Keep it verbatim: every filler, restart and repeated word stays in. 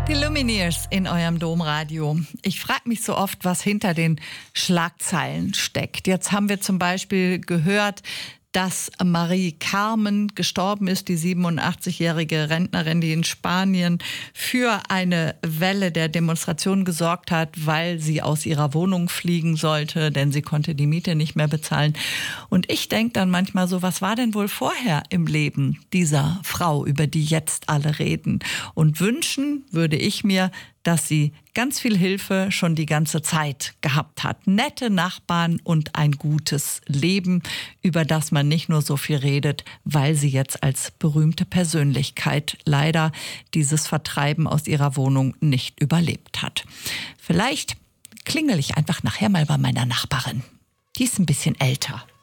Die Lumineers in eurem Domradio. Ich frage mich so oft, was hinter den Schlagzeilen steckt. Jetzt haben wir zum Beispiel gehört, dass Marie Carmen gestorben ist, die siebenundachtzigjährige Rentnerin, die in Spanien für eine Welle der Demonstration gesorgt hat, weil sie aus ihrer Wohnung fliegen sollte, denn sie konnte die Miete nicht mehr bezahlen. Und ich denke dann manchmal so, was war denn wohl vorher im Leben dieser Frau, über die jetzt alle reden? Und wünschen würde ich mir, dass sie ganz viel Hilfe schon die ganze Zeit gehabt hat. Nette Nachbarn und ein gutes Leben, über das man nicht nur so viel redet, weil sie jetzt als berühmte Persönlichkeit leider dieses Vertreiben aus ihrer Wohnung nicht überlebt hat. Vielleicht klingel ich einfach nachher mal bei meiner Nachbarin. Die ist ein bisschen älter.